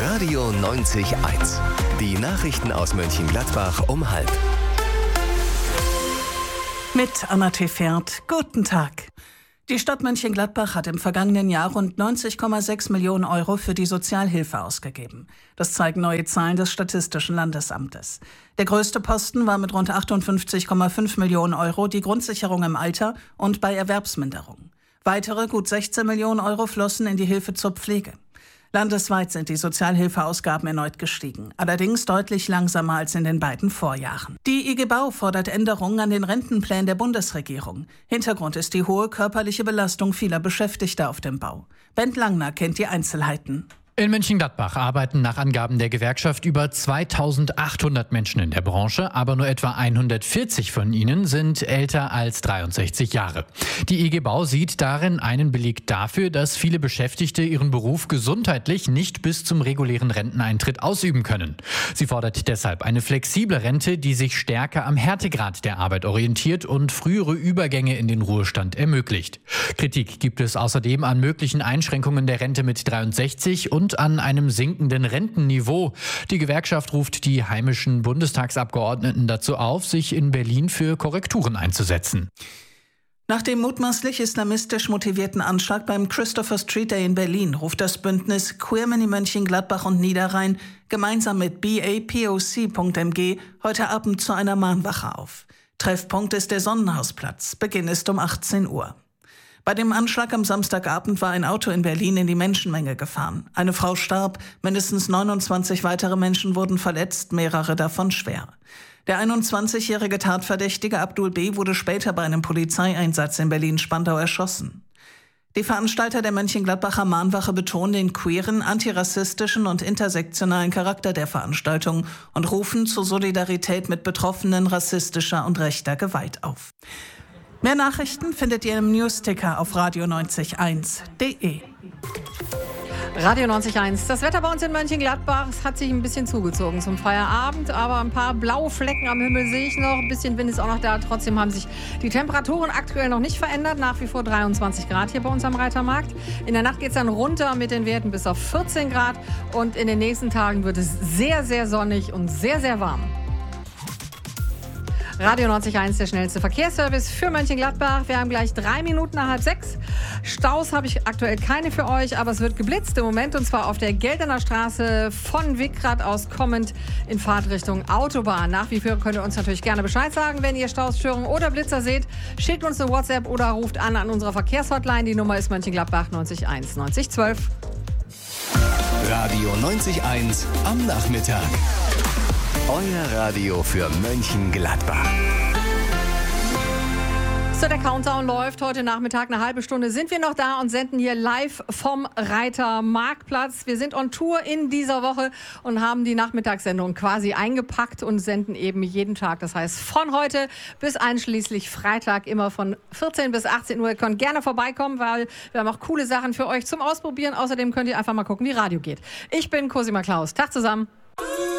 Radio 90.1. Die Nachrichten aus Mönchengladbach um 12:30. Mit Anna Tefert. Guten Tag. Die Stadt Mönchengladbach hat im vergangenen Jahr rund 90,6 Millionen Euro für die Sozialhilfe ausgegeben. Das zeigen neue Zahlen des Statistischen Landesamtes. Der größte Posten war mit rund 58,5 Millionen Euro die Grundsicherung im Alter und bei Erwerbsminderung. Weitere gut 16 Millionen Euro flossen in die Hilfe zur Pflege. Landesweit sind die Sozialhilfeausgaben erneut gestiegen, allerdings deutlich langsamer als in den beiden Vorjahren. Die IG Bau fordert Änderungen an den Rentenplänen der Bundesregierung. Hintergrund ist die hohe körperliche Belastung vieler Beschäftigter auf dem Bau. Bent Langner kennt die Einzelheiten. In Mönchengladbach arbeiten nach Angaben der Gewerkschaft über 2800 Menschen in der Branche, aber nur etwa 140 von ihnen sind älter als 63 Jahre. Die IG Bau sieht darin einen Beleg dafür, dass viele Beschäftigte ihren Beruf gesundheitlich nicht bis zum regulären Renteneintritt ausüben können. Sie fordert deshalb eine flexible Rente, die sich stärker am Härtegrad der Arbeit orientiert und frühere Übergänge in den Ruhestand ermöglicht. Kritik gibt es außerdem an möglichen Einschränkungen der Rente mit 63 und an einem sinkenden Rentenniveau. Die Gewerkschaft ruft die heimischen Bundestagsabgeordneten dazu auf, sich in Berlin für Korrekturen einzusetzen. Nach dem mutmaßlich islamistisch motivierten Anschlag beim Christopher Street Day in Berlin ruft das Bündnis Queermany Mönchengladbach und Niederrhein gemeinsam mit BAPOC.MG heute Abend zu einer Mahnwache auf. Treffpunkt ist der Sonnenhausplatz. Beginn ist um 18 Uhr. Bei dem Anschlag am Samstagabend war ein Auto in Berlin in die Menschenmenge gefahren. Eine Frau starb, mindestens 29 weitere Menschen wurden verletzt, mehrere davon schwer. Der 21-jährige Tatverdächtige Abdul B. wurde später bei einem Polizeieinsatz in Berlin-Spandau erschossen. Die Veranstalter der Mönchengladbacher Mahnwache betonen den queeren, antirassistischen und intersektionalen Charakter der Veranstaltung und rufen zur Solidarität mit Betroffenen rassistischer und rechter Gewalt auf. Mehr Nachrichten findet ihr im Newsticker auf radio901.de. Radio 90.1. Das Wetter bei uns in Mönchengladbach, es hat sich ein bisschen zugezogen zum Feierabend, aber ein paar blaue Flecken am Himmel sehe ich noch. Ein bisschen Wind ist auch noch da. Trotzdem haben sich die Temperaturen aktuell noch nicht verändert. Nach wie vor 23 Grad hier bei uns am Reitermarkt. In der Nacht geht es dann runter mit den Werten bis auf 14 Grad. Und in den nächsten Tagen wird es sehr, sehr sonnig und sehr, sehr warm. Radio 90.1, der schnellste Verkehrsservice für Mönchengladbach. Wir haben gleich 3 Minuten nach 5:30. Staus habe ich aktuell keine für euch, aber es wird geblitzt im Moment und zwar auf der Gelderner Straße von Wickrath aus kommend in Fahrtrichtung Autobahn. Nach wie vor könnt ihr uns natürlich gerne Bescheid sagen, wenn ihr Stausstörungen oder Blitzer seht. Schickt uns eine WhatsApp oder ruft an unserer Verkehrshotline. Die Nummer ist Mönchengladbach 901 90 12. Radio 90.1 am Nachmittag. Euer Radio für Mönchengladbach. So, der Countdown läuft. Heute Nachmittag, eine halbe Stunde sind wir noch da und senden hier live vom Reitermarktplatz. Wir sind on Tour in dieser Woche und haben die Nachmittagssendung quasi eingepackt und senden eben jeden Tag. Das heißt, von heute bis einschließlich Freitag immer von 14 bis 18 Uhr. Ihr könnt gerne vorbeikommen, weil wir haben auch coole Sachen für euch zum Ausprobieren. Außerdem könnt ihr einfach mal gucken, wie Radio geht. Ich bin Cosima Klaus. Tag zusammen.